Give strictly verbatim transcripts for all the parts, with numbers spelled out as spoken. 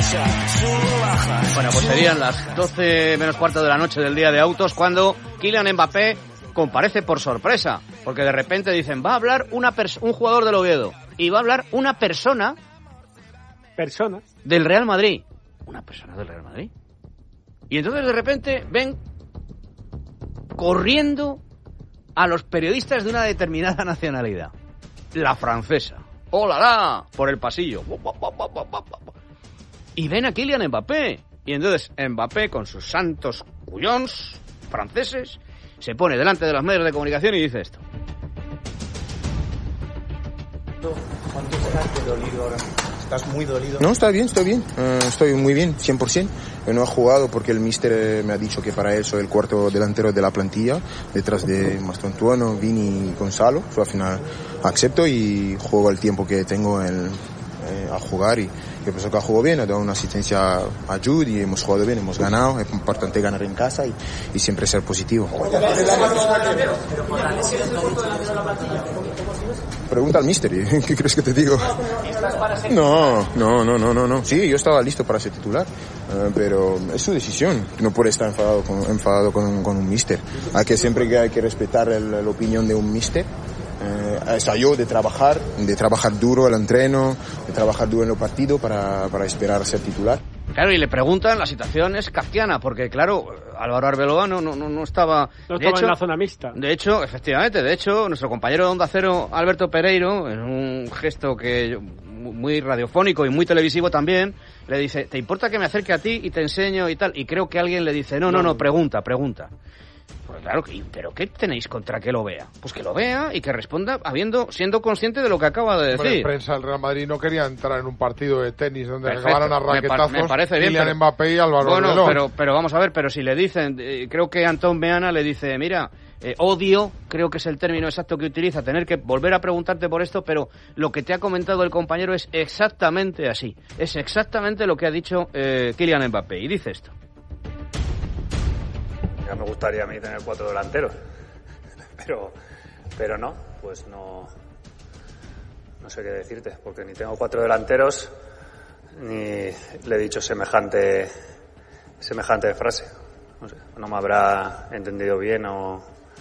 Bueno, pues serían las doce menos cuarto de la noche del día de autos cuando Kylian Mbappé comparece por sorpresa, porque de repente dicen, va a hablar una pers- un jugador del Oviedo y va a hablar una persona persona del Real Madrid. Una persona del Real Madrid. Y entonces de repente ven corriendo a los periodistas de una determinada nacionalidad, la francesa. ¡Hola, la! Por el pasillo. Y ven a Kylian Mbappé. Y entonces Mbappé, con sus santos cuyons franceses, se pone delante de los medios de comunicación y dice esto. ¿Cuánto estás de dolido ahora? ¿Estás muy dolido? No, está bien, estoy bien. Uh, estoy muy bien, cien por ciento. Yo no he jugado porque el míster me ha dicho que para él soy el cuarto delantero de la plantilla, detrás de Mastrantuono, Vini y Gonzalo. Yo al final acepto y juego el tiempo que tengo en, eh, a jugar y yo pienso que ha jugado bien, ha dado una asistencia a Jude y hemos jugado bien, hemos ganado. Es importante ganar en casa y, y siempre ser positivo. Pregunta al míster, ¿qué crees que te digo? No, no, no, no, no, no. Sí, yo estaba listo para ser titular, uh, pero es su decisión. No puede estar enfadado con, enfadado con, con un míster. Hay que siempre que hay que respetar el, la opinión de un míster. Eh, está yo de trabajar, de trabajar duro el entreno, de trabajar duro en los partidos para, para esperar a ser titular. Claro, y le preguntan, la situación es kafkiana, porque claro, Álvaro Arbeloa no, no, no estaba... No de estaba hecho, en la zona mixta. De hecho, efectivamente, de hecho, nuestro compañero de Onda Cero, Alberto Pereiro, en un gesto que muy radiofónico y muy televisivo también, le dice, ¿te importa que me acerque a ti y te enseño y tal? Y creo que alguien le dice, no, no, no, pregunta, pregunta. Pues claro, ¿pero qué tenéis contra que lo vea? Pues que lo vea y que responda habiendo siendo consciente de lo que acaba de decir. La prensa del Real Madrid no quería entrar en un partido de tenis donde Perfecto. acabaran a raquetazos me, pa- me parece bien, Kylian pero, Mbappé y Álvaro Bueno, Arbeloa. pero, pero vamos a ver, pero si le dicen, eh, creo que Antón Meana le dice, mira, eh, odio, creo que es el término exacto que utiliza, tener que volver a preguntarte por esto, pero lo que te ha comentado el compañero es exactamente así. Es exactamente lo que ha dicho eh, Kylian Mbappé. Y dice esto. Ya me gustaría a mí tener cuatro delanteros, pero, pero no, pues no, no sé qué decirte, porque ni tengo cuatro delanteros, ni le he dicho semejante, semejante frase. No sé, no me habrá entendido bien o...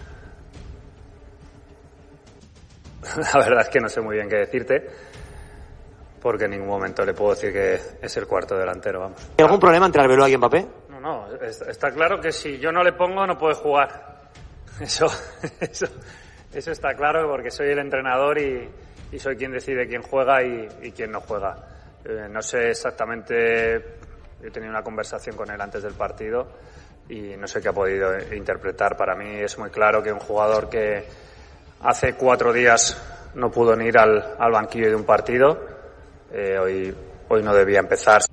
La verdad es que no sé muy bien qué decirte, porque en ningún momento le puedo decir que es el cuarto delantero, vamos. ¿Hay algún problema entre Arbeloa y Mbappé? No, no, está claro que si yo no le pongo no puede jugar. Eso, eso, eso está claro porque soy el entrenador y, y soy quien decide quién juega y, y quién no juega. Eh, no sé exactamente, he tenido una conversación con él antes del partido y no sé qué ha podido interpretar. Para mí es muy claro que un jugador que hace cuatro días no pudo ni ir al, al banquillo de un partido, eh, hoy, hoy no debía empezar.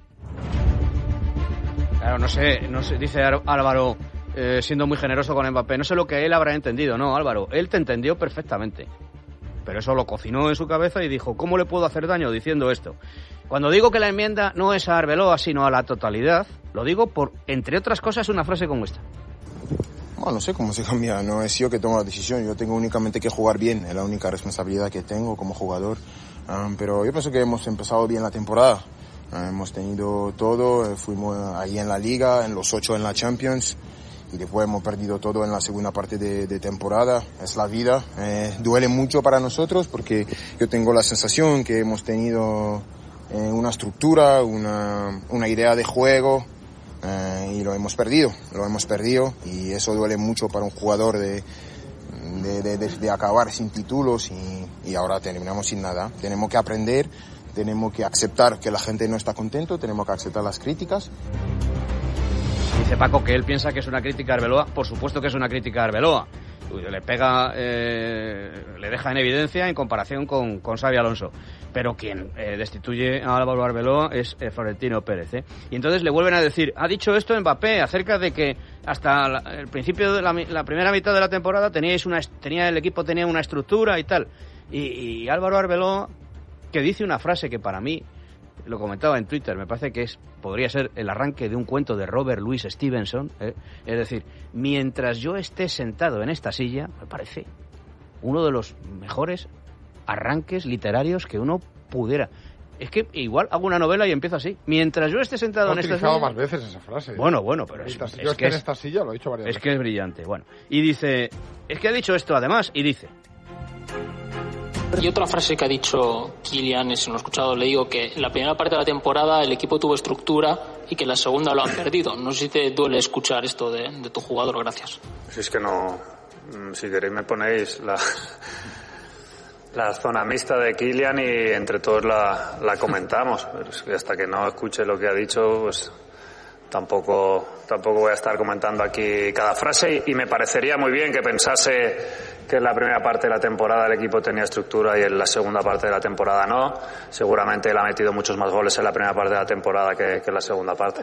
Claro, no sé, no sé, dice Álvaro, eh, siendo muy generoso con Mbappé, no sé lo que él habrá entendido. No, Álvaro, él te entendió perfectamente. Pero eso lo cocinó en su cabeza y dijo, ¿cómo le puedo hacer daño diciendo esto? Cuando digo que la enmienda no es a Arbeloa, sino a la totalidad, lo digo por, entre otras cosas, una frase como esta. Bueno, no sé cómo se cambia, no es yo que tomo la decisión, yo tengo únicamente que jugar bien, es la única responsabilidad que tengo como jugador. Um, pero yo pienso que hemos empezado bien la temporada. Uh, hemos tenido todo, fuimos ahí en la Liga, en los ocho en la Champions y después hemos perdido todo en la segunda parte de, de temporada. Es la vida, eh, duele mucho para nosotros porque yo tengo la sensación que hemos tenido eh, una estructura, una, una idea de juego eh, y lo hemos perdido, lo hemos perdido y eso duele mucho para un jugador de, de, de, de, de acabar sin títulos y, y ahora terminamos sin nada. Tenemos que aprender. Tenemos que aceptar que la gente no está contento, tenemos que aceptar las críticas. Dice Paco que él piensa que es una crítica a Arbeloa. Por supuesto que es una crítica a Arbeloa. Le pega, eh, le deja en evidencia en comparación con, con Xabi Alonso. Pero quien eh, destituye a Álvaro Arbeloa es eh, Florentino Pérez. ¿eh? Y entonces le vuelven a decir, ha dicho esto Mbappé acerca de que hasta la, el principio de la, la primera mitad de la temporada teníais una, tenía el equipo tenía una estructura y tal. Y, y Álvaro Arbeloa, que dice una frase que para mí, lo comentaba en Twitter, me parece que es podría ser el arranque de un cuento de Robert Louis Stevenson, ¿eh? Es decir, mientras yo esté sentado en esta silla, me parece uno de los mejores arranques literarios que uno pudiera. es que igual hago una novela y empiezo así. Mientras yo esté sentado en esta silla... He utilizado más veces esa frase. Bueno, bueno, pero es, Mientras es yo que esté en es, esta silla, lo he dicho varias es veces. que es brillante. Bueno, y dice... Es que ha dicho esto además, y dice... Y otra frase que ha dicho Kylian, si no lo he escuchado, le digo que en la primera parte de la temporada el equipo tuvo estructura y que en la segunda lo han perdido. No sé si te duele escuchar esto de, de tu jugador. Gracias. Si es que no... Si queréis me ponéis la... la zona mixta de Kylian y entre todos la, la comentamos. Pero es que hasta que no escuche lo que ha dicho, pues tampoco, tampoco voy a estar comentando aquí cada frase. Y, y me parecería muy bien que pensase que en la primera parte de la temporada el equipo tenía estructura y en la segunda parte de la temporada no. Seguramente él ha metido muchos más goles en la primera parte de la temporada que, que en la segunda parte.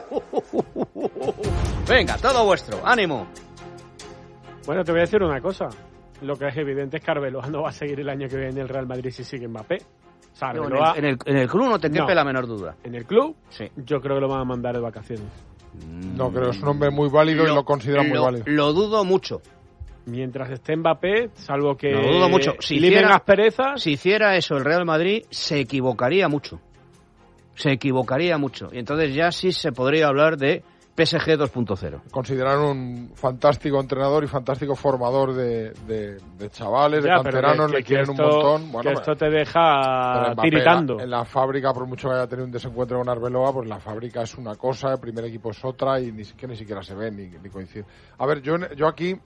Venga, todo vuestro, ánimo. Bueno, te voy a decir una cosa. Lo que es evidente es que Arbeloa no va a seguir el año que viene en el Real Madrid si sigue Mbappé. O sea, No, Arbeloa, en, el, en, el, en el club no te quepe No. la menor duda. en el club, Sí. yo creo que lo van a mandar de vacaciones. No creo, es un hombre muy válido y lo considero muy lo, válido. Lo dudo mucho. Mientras esté Mbappé, salvo que Lo dudo mucho. Si limen hiciera- asperezas, Si hiciera eso el Real Madrid, se equivocaría mucho. Se equivocaría mucho. Y entonces ya sí se podría hablar de P S G dos punto cero. Consideran un fantástico entrenador y fantástico formador de, de, de chavales, ya, de pero canteranos, que- le que quieren esto- un montón. Bueno, que esto te pero deja Mbappé tiritando. En la, en la fábrica, por mucho que haya tenido un desencuentro con Arbeloa, pues la fábrica es una cosa, el primer equipo es otra y ni siquiera, ni siquiera se ven ni, ni coinciden. A ver, yo, yo aquí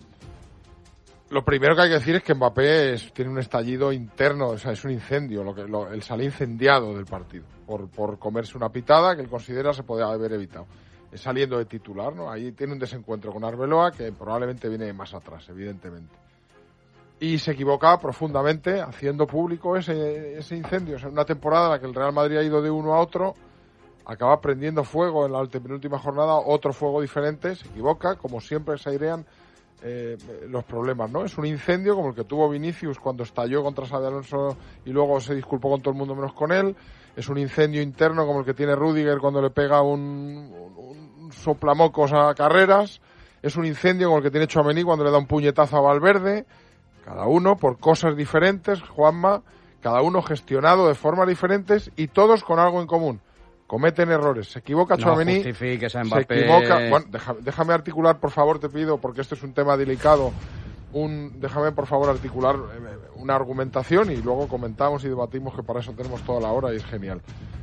lo primero que hay que decir es que Mbappé es- tiene un estallido interno, o sea, es un incendio, lo que lo, él sale incendiado del partido por, por comerse una pitada que él considera se podía haber evitado. Es saliendo de titular, ¿no? Ahí tiene un desencuentro con Arbeloa que probablemente viene más atrás, evidentemente. Y se equivoca profundamente haciendo público ese, ese incendio. O sea, una temporada en la que el Real Madrid ha ido de uno a otro, acaba prendiendo fuego en la penúltima jornada, otro fuego diferente, se equivoca, como siempre se airean eh, los problemas, ¿no? Es un incendio como el que tuvo Vinicius cuando estalló contra Xabi Alonso y luego se disculpó con todo el mundo menos con él. Es un incendio interno como el que tiene Rüdiger cuando le pega un, un, un soplamocos a Carreras. Es un incendio como el que tiene Tchouaméni cuando le da un puñetazo a Valverde. Cada uno por cosas diferentes, Juanma, cada uno gestionado de formas diferentes y todos con algo en común. Cometen errores. Se equivoca No Tchouaméni, justifiques a se Mbappé. equivoca... Bueno, deja- déjame articular, por favor, te pido, porque este es un tema delicado. Un, déjame, por favor, articular eh, una argumentación y luego comentamos y debatimos, que para eso tenemos toda la hora y es genial.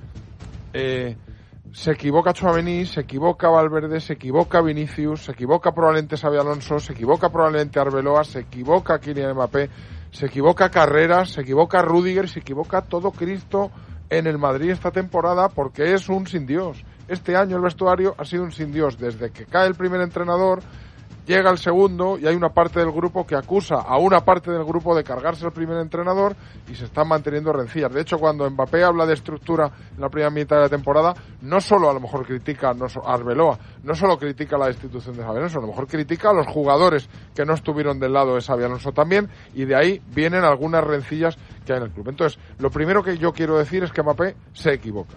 Eh, se equivoca Tchouaméni, se equivoca Valverde, se equivoca Vinicius, se equivoca probablemente Xabi Alonso, se equivoca probablemente Arbeloa, se equivoca Kylian Mbappé, se equivoca Carreras, se equivoca Rüdiger, se equivoca todo Cristo en el Madrid esta temporada porque es un sin Dios. Este año el vestuario ha sido un sin Dios. Desde que cae el primer entrenador, llega el segundo y hay una parte del grupo que acusa a una parte del grupo de cargarse al primer entrenador y se están manteniendo rencillas. De hecho, cuando Mbappé habla de estructura en la primera mitad de la temporada, no solo a lo mejor critica no so- a Arbeloa, no solo critica la destitución de Xabi Alonso, a lo mejor critica a los jugadores que no estuvieron del lado de Xabi Alonso también, y de ahí vienen algunas rencillas que hay en el club. Entonces, lo primero que yo quiero decir es que Mbappé se equivoca.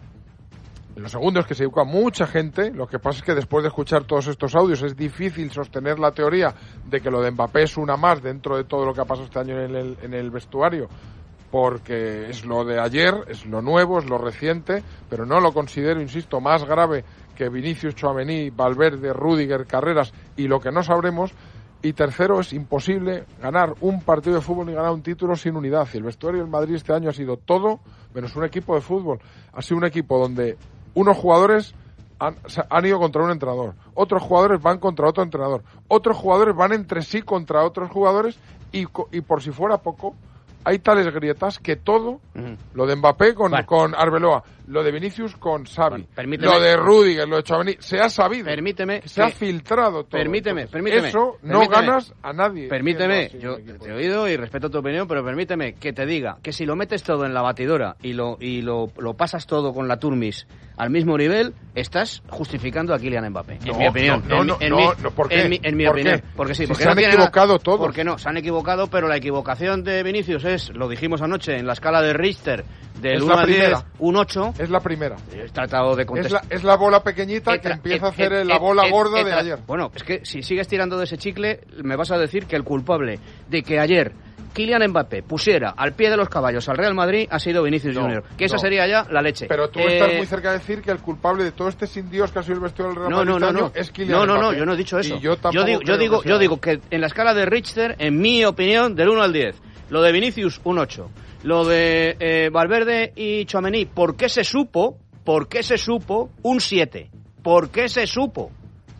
Lo segundo es que se equivoca mucha gente. Lo que pasa es que después de escuchar todos estos audios es difícil sostener la teoría de que lo de Mbappé es una más dentro de todo lo que ha pasado este año en el, en el vestuario, porque es lo de ayer, es lo nuevo, es lo reciente, pero no lo considero, insisto, más grave que Vinicius, Tchouaméni, Valverde, Rüdiger, Carreras y lo que no sabremos. Y tercero, es imposible ganar un partido de fútbol ni ganar un título sin unidad. Y el vestuario del Madrid este año ha sido todo menos un equipo de fútbol. Ha sido un equipo donde unos jugadores han, se han ido contra un entrenador, otros jugadores van contra otro entrenador, otros jugadores van entre sí contra otros jugadores y, co- y por si fuera poco, hay tales grietas que todo, Ujú. lo de Mbappé con, Bueno. con Arbeloa, lo de Vinicius con Xavi, Bueno, permíteme- lo de Rüdiger, lo de Tchouaméni, se ha sabido. Permíteme. Se ha que- filtrado todo. Permíteme, Entonces, permíteme. Eso no permíteme. ganas a nadie. Permíteme, siendo yo así un equipo. te he oído y respeto tu opinión, pero permíteme que te diga que si lo metes todo en la batidora y lo y lo, lo pasas todo con la Turmis al mismo nivel, estás justificando a Kylian Mbappé. En No, mi opinión. no, en, no, mi- en no, mi, no, ¿por qué? En mi, en mi ¿Por opinión. qué? Porque sí, Si porque se no han tiene equivocado nada- todos. Porque no, se han equivocado, pero la equivocación de Vinicius es, lo dijimos anoche, en la escala de Richter, del Es uno la a diez, primera. un ocho. Es la primera. He tratado de Es contestar. la, es la bola pequeñita He que tra- empieza a he- hacer he- la he- bola he- gorda he de tra- ayer. Bueno, es que si sigues tirando de ese chicle, me vas a decir que el culpable de que ayer Kylian Mbappé pusiera al pie de los caballos al Real Madrid, ha sido Vinicius no, Junior. Que esa no. sería ya la leche. Pero tú eh, estás muy cerca de decir que el culpable de todo este sin Dios que ha sido el vestido del Real no, Madrid no, no, este año no. es Kylian No, no, Mbappé. no, yo no he dicho eso. Y yo tampoco yo digo, yo creo digo, que yo sea. digo que en la escala de Richter, en mi opinión, del uno al diez, lo de Vinicius, un ocho. Lo de eh, Valverde y Tchouaméni, ¿por qué se supo? ¿Por qué se supo? Un siete. ¿Por qué se supo?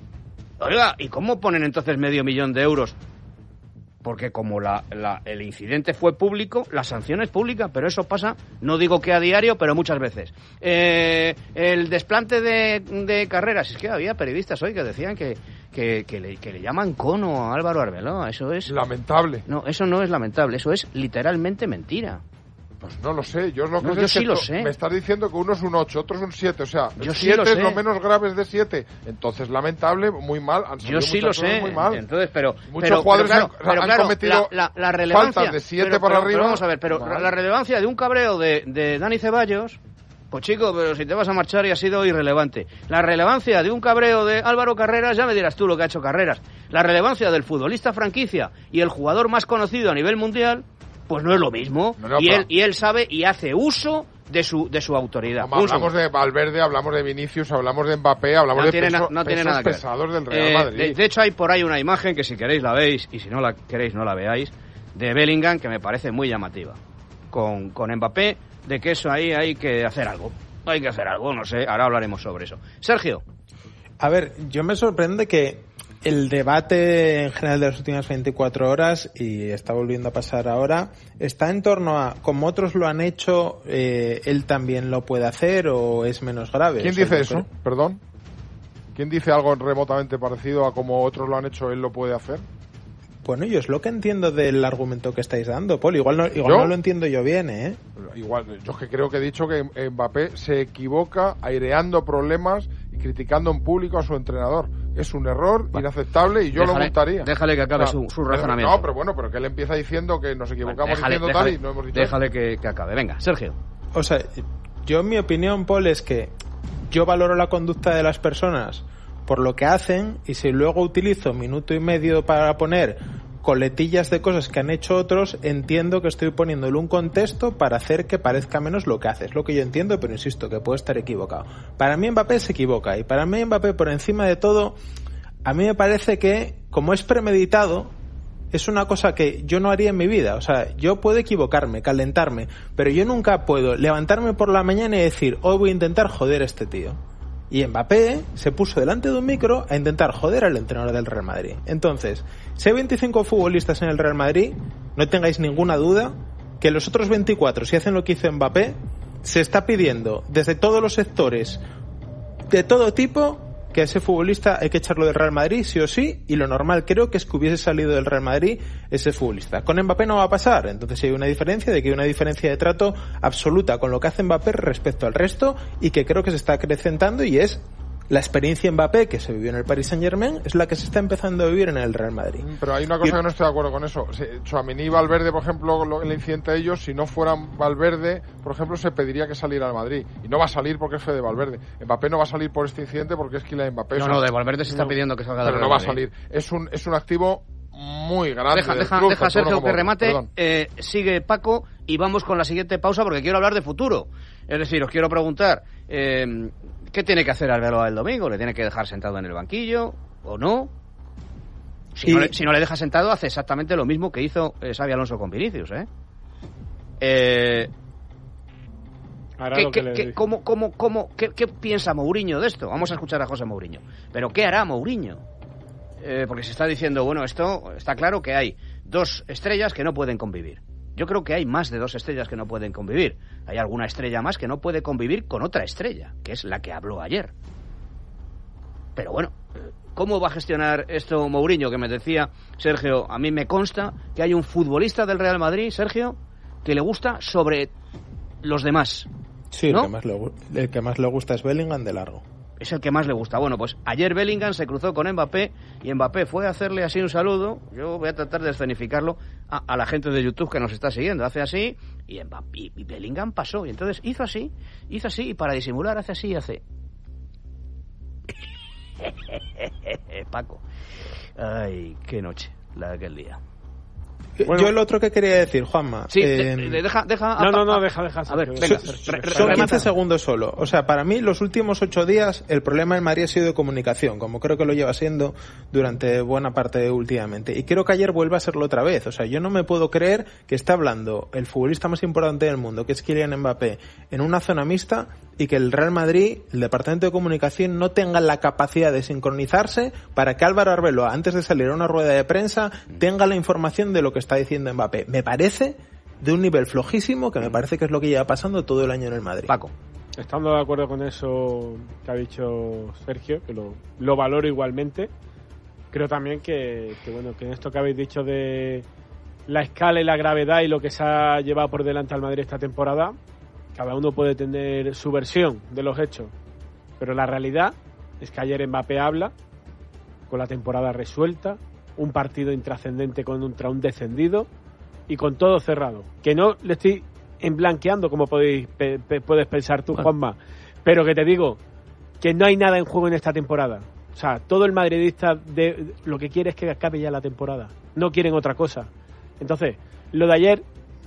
Oiga, ¿y cómo ponen entonces medio millón de euros? Porque como la, la, el incidente fue público, la sanción es pública, pero eso pasa, no digo que a diario, pero muchas veces. Eh, el desplante de, de carreras, es que había periodistas hoy que decían que, que, que, le, que le llaman cono a Álvaro Arbeloa, eso es... Lamentable. No, eso no es lamentable, eso es literalmente mentira. Pues no lo sé, yo es lo que No, sé yo es sí que lo tú- sé. Me estás diciendo que uno es un ocho, otro es un siete, o sea, Yo sí siete lo es sé. lo menos grave es de siete. Entonces, lamentable, muy mal, han salido Yo sí lo muchas cosas sé, muy mal. entonces, pero... Muchos pero, jugadores pero claro, han, pero han claro, cometido la, la, la relevancia, faltas de siete pero, para pero, arriba. pero vamos a ver, pero Mal. la relevancia de un cabreo de, de Dani Ceballos, pues chico, pero si te vas a marchar y ha sido irrelevante. La relevancia de un cabreo de Álvaro Carreras, ya me dirás tú lo que ha hecho Carreras. La relevancia del futbolista franquicia y el jugador más conocido a nivel mundial, pues no es lo mismo. No, no, y, pero- él, y él sabe y hace uso de su de su autoridad. Como Un hablamos segundo. de Valverde, hablamos de Vinicius, hablamos de Mbappé, hablamos no de tiene, peso- na- no tiene pesos nada que ver. pesados del Real Eh, Madrid. de, de hecho, hay por ahí una imagen que si queréis la veis y si no la queréis no la veáis, de Bellingham, que me parece muy llamativa. Con, con Mbappé, de que eso ahí hay que hacer algo. Hay que hacer algo, no sé, ahora hablaremos sobre eso. Sergio. A ver, yo me sorprende que el debate en general de las últimas veinticuatro horas, y está volviendo a pasar ahora, está en torno a, como otros lo han hecho, eh, él también lo puede hacer o es menos grave. ¿Quién O sea, dice yo eso? creo- Perdón. ¿Quién dice algo remotamente parecido a como otros lo han hecho, él lo puede hacer? Bueno, yo es lo que entiendo del argumento que estáis dando, Paul. Igual no, igual ¿Yo? no lo entiendo yo bien, ¿eh? Igual, yo es que creo que he dicho que Mbappé se equivoca aireando problemas y criticando en público a su entrenador. Es un error inaceptable y yo Déjale- lo multaría. déjale que acabe O sea, su- su pero- razonamiento. No, pero bueno, pero que él empieza diciendo que nos equivocamos déjale, diciendo déjale, tal y no hemos dicho déjale que, que acabe. Venga, Sergio. O sea, yo mi opinión, Paul, es que yo valoro la conducta de las personas por lo que hacen y si luego utilizo minuto y medio para poner coletillas de cosas que han hecho otros, entiendo que estoy poniéndole un contexto para hacer que parezca menos lo que hace. Es lo que yo entiendo, pero insisto, que puedo estar equivocado. Para mí Mbappé se equivoca y para mí Mbappé, por encima de todo, a mí me parece que, como es premeditado, es una cosa que yo no haría en mi vida. O sea, yo puedo equivocarme, calentarme, pero yo nunca puedo levantarme por la mañana y decir, hoy voy a intentar joder a este tío. Y Mbappé se puso delante de un micro a intentar joder al entrenador del Real Madrid. Entonces, si hay veinticinco futbolistas en el Real Madrid, no tengáis ninguna duda que los otros veinticuatro, si hacen lo que hizo Mbappé, se está pidiendo desde todos los sectores, de todo tipo, que a ese futbolista hay que echarlo del Real Madrid, sí o sí, y lo normal creo que es que hubiese salido del Real Madrid ese futbolista. Con Mbappé no va a pasar, entonces hay una diferencia, de que hay una diferencia de trato absoluta con lo que hace Mbappé respecto al resto, y que creo que se está acrecentando, y es la experiencia Mbappé que se vivió en el Paris Saint-Germain, es la que se está empezando a vivir en el Real Madrid. Pero hay una cosa Y- que no estoy de acuerdo con eso. Si Tchouaméni y Valverde, por ejemplo, lo- el incidente de ellos, si no fueran Valverde, por ejemplo, se pediría que saliera al Madrid. Y no va a salir porque es fe de Valverde. Mbappé no va a salir por este incidente porque es Kylian Mbappé. No, O sea, no, de Valverde se está pidiendo que salga del Pero no Real va a Madrid. salir. Es un, es un activo muy grande. Deja, del deja, club, deja tanto uno Sergio como que otro. remate, Perdón. eh, sigue Paco y vamos con la siguiente pausa porque quiero hablar de futuro. Es decir, os quiero preguntar, eh, ¿qué tiene que hacer Arbeloa el domingo? ¿Le tiene que dejar sentado en el banquillo o no? Si, Y- no, le, si no le deja sentado, hace exactamente lo mismo que hizo eh, Xabi Alonso con Vinicius, ¿eh? Eh, Hará ¿Qué, lo que qué- le qué- dije. cómo, cómo, cómo, qué, qué piensa Mourinho de esto? Vamos a escuchar a José Mourinho. Pero ¿qué hará Mourinho? Eh, porque se está diciendo, bueno, esto está claro que hay dos estrellas que no pueden convivir. Yo creo que hay más de dos estrellas que no pueden convivir. Hay alguna estrella más que no puede convivir con otra estrella, que es la que habló ayer. Pero bueno, ¿cómo va a gestionar esto Mourinho? Que me decía Sergio, a mí me consta que hay un futbolista del Real Madrid, Sergio, que le gusta sobre los demás. Sí, ¿no? el, que más le, gu- el que más le gusta es Bellingham de largo. Es el que más le gusta. Bueno, pues ayer Bellingham se cruzó con Mbappé y Mbappé fue a hacerle así un saludo. Yo voy a tratar de escenificarlo a, a la gente de YouTube que nos está siguiendo. Hace así y, Mbappé, y, y Bellingham pasó. Y entonces hizo así, hizo así y para disimular hace así y hace... Paco. Ay, qué noche la de aquel día. Bueno, yo el otro que quería decir, Juanma. Sí, eh, de, de, deja, deja. No, a, no, no, a, deja, deja. A ver, Sergio, venga. Sergio, Re, re, son quince remata. segundos solo. O sea, para mí los últimos ocho días el problema en Madrid ha sido de comunicación, como creo que lo lleva siendo durante buena parte últimamente. Y creo que ayer vuelve a serlo otra vez. O sea, yo no me puedo creer que está hablando el futbolista más importante del mundo, que es Kylian Mbappé, en una zona mixta y que el Real Madrid, el departamento de comunicación, no tenga la capacidad de sincronizarse para que Álvaro Arbeloa, antes de salir a una rueda de prensa, tenga la información de lo que está diciendo Mbappé. Me parece de un nivel flojísimo, que me parece que es lo que lleva pasando todo el año en el Madrid. Paco. Estando de acuerdo con eso que ha dicho Sergio, que lo, lo valoro igualmente, creo también que, que, bueno, que en esto que habéis dicho de la escala y la gravedad y lo que se ha llevado por delante al Madrid esta temporada, cada uno puede tener su versión de los hechos, pero la realidad es que ayer Mbappé habla con la temporada resuelta, un partido intrascendente contra un descendido y con todo cerrado. Que no le estoy emblanqueando como podéis, pe, pe, puedes pensar tú, bueno, Juanma, pero que te digo que no hay nada en juego en esta temporada. O sea, todo el madridista de, lo que quiere es que acabe ya la temporada. No quieren otra cosa. Entonces, lo de ayer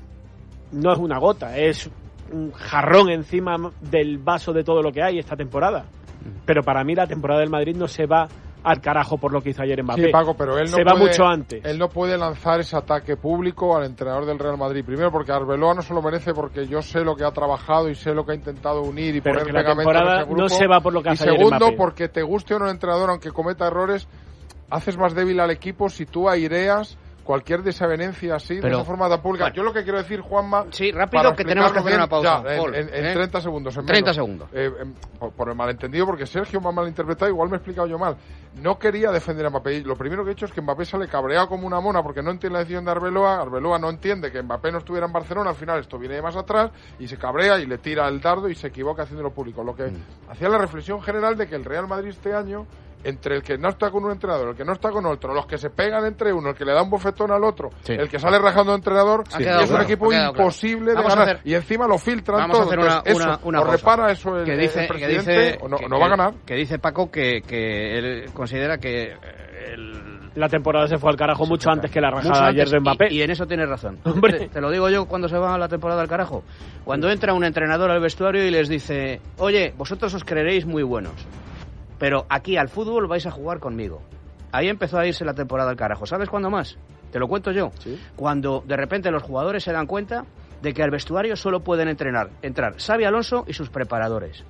no es una gota, es un jarrón encima del vaso de todo lo que hay esta temporada. Pero para mí la temporada del Madrid no se va al carajo por lo que hizo ayer Mbappé. Sí, Paco, pero él no se puede, va mucho antes. Él no puede lanzar ese ataque público al entrenador del Real Madrid. Primero porque Arbeloa no se lo merece, porque yo sé lo que ha trabajado y sé lo que ha intentado unir y pero poner que la pegamento temporada en ese grupo. No se va por lo que hace y segundo, ayer Mbappé. Porque te guste o no el entrenador, aunque cometa errores, haces más débil al equipo si tú aireas cualquier desavenencia así, pero, de esa forma tan pública. Bueno, yo lo que quiero decir, Juanma... Sí, rápido, que tenemos que hacer bien, una pausa. Ya, Paul, en, en, ¿eh? en treinta segundos. En treinta menos. segundos. Eh, eh, por, por el malentendido, porque Sergio me ha malinterpretado, igual me he explicado yo mal. No quería defender a Mbappé. Lo primero que he hecho es que Mbappé sale cabreado como una mona porque no entiende la decisión de Arbeloa. Arbeloa no entiende que Mbappé no estuviera en Barcelona. Al final esto viene de más atrás y se cabrea y le tira el dardo y se equivoca haciéndolo público. Lo que mm. hacía la reflexión general de que el Real Madrid este año, entre el que no está con un entrenador, el que no está con otro, los que se pegan entre uno, el que le da un bofetón al otro, sí. el que sale rajando de entrenador, sí. es claro, un equipo imposible de ganar. Hacer, y encima lo filtran vamos todo. A hacer una, Entonces, una, eso, una o cosa. repara eso el, que dice, el presidente que dice, o no, que, no va a ganar. Que dice Paco que, que él considera que el... la temporada se fue al carajo mucho antes que la rajada ayer de Mbappé. Y, y en eso tienes razón. Hombre. Te, te lo digo yo cuando se va la temporada al carajo. Cuando entra un entrenador al vestuario y les dice, oye, vosotros os creeréis muy buenos, pero aquí al fútbol vais a jugar conmigo. Ahí empezó a irse la temporada al carajo. ¿Sabes cuándo más? Te lo cuento yo. ¿Sí? Cuando de repente los jugadores se dan cuenta de que al vestuario solo pueden entrenar, entrar Xabi Alonso y sus preparadores.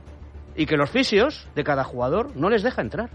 Y que los fisios de cada jugador no les deja entrar.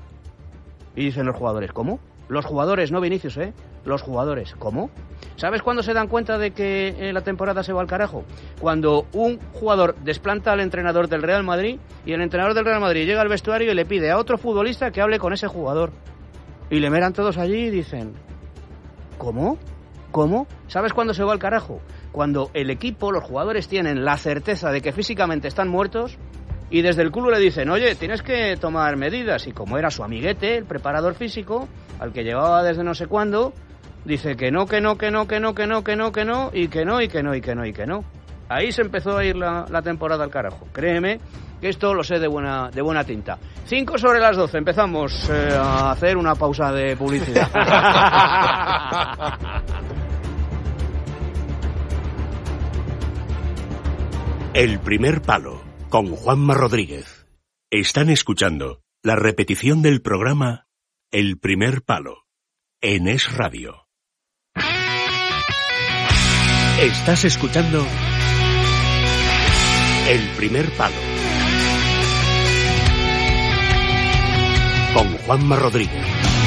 Y dicen los jugadores, ¿cómo? Los jugadores, no Vinicius, ¿eh? Los jugadores, ¿cómo? ¿Sabes cuándo se dan cuenta de que eh, la temporada se va al carajo? Cuando un jugador desplanta al entrenador del Real Madrid y el entrenador del Real Madrid llega al vestuario y le pide a otro futbolista que hable con ese jugador. Y le miran todos allí y dicen, ¿cómo? ¿Cómo? ¿Sabes cuándo se va al carajo? Cuando el equipo, los jugadores tienen la certeza de que físicamente están muertos y desde el club le dicen, oye, tienes que tomar medidas. Y como era su amiguete, el preparador físico, al que llevaba desde no sé cuándo, dice que no, que no, que no, que no, que no, que no, que no, y que no, y que no, y que no, y que no. Ahí se empezó a ir la, la temporada al carajo. Créeme que esto lo sé de buena, de buena tinta. Cinco sobre las doce. Empezamos eh, a hacer una pausa de publicidad. El primer palo, con Juanma Rodríguez. Están escuchando la repetición del programa El primer palo, en Es Radio. Estás escuchando El primer palo, con Juanma Rodríguez.